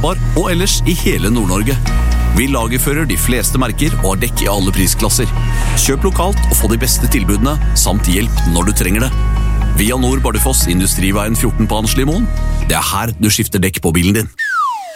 Svalbard og ellers i hele Nord-Norge. Vi lagerfører de fleste merker og har dekk i alle prisklasser. Kjøp lokalt og få de beste tilbudene, samt hjelp når du trenger det. Via Nord Bardufoss, Industriveien 14 på Anslimoen. Det er her du skifter dekk på bilen din.